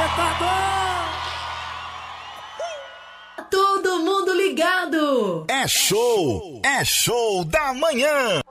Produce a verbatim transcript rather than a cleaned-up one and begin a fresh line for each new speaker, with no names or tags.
Todo mundo ligado!
É show! É show da manhã!